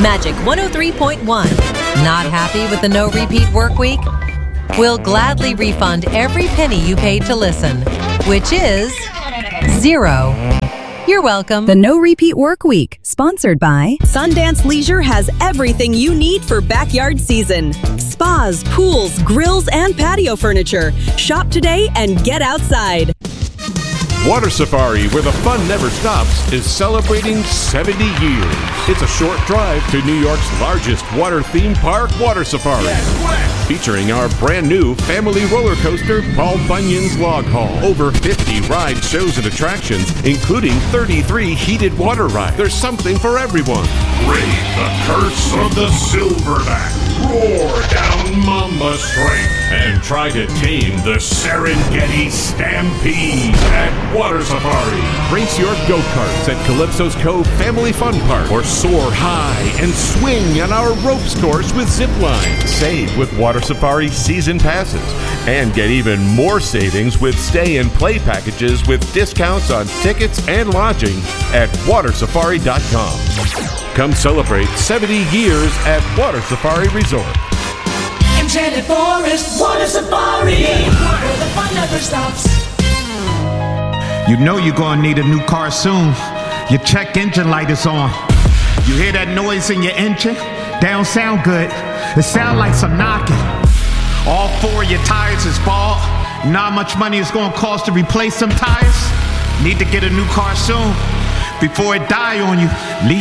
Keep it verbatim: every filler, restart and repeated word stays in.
Magic one oh three point one. Not happy with the no repeat work week? We'll gladly refund every penny you paid to listen, which is zero. You're welcome. The No Repeat Work Week, sponsored by Sundance Leisure has everything you need for backyard season. Spas, pools, grills, and patio furniture. Shop today and get outside. Water Safari, where the fun never stops, is celebrating seventy years. It's a short drive to New York's largest water theme park, Water Safari. Featuring our brand new family roller coaster, Paul Bunyan's Log Haul. Over fifty rides, shows, and attractions, including thirty-three heated water rides. There's something for everyone. Brave the curse of the silverback. Roar down Mamba Strike and try to tame the Serengeti Stampede at Water Safari. Race your go-karts at Calypso's Cove Family Fun Park, or soar high and swing on our ropes course with zip lines. Save with Water Safari season passes and get even more savings with stay and play packages with discounts on tickets and lodging at water safari dot com. Come celebrate seventy years at Water Safari Resort. Enchanted Forest, Water Safari, where the fun never stops. You know you're gonna need a new car soon. Your check engine light is on. You hear that noise in your engine? They don't sound good. It sounds like some knocking. All four of your tires is bald. You know how much money it's gonna cost to replace them tires? Need to get a new car soon before it die on you. Leave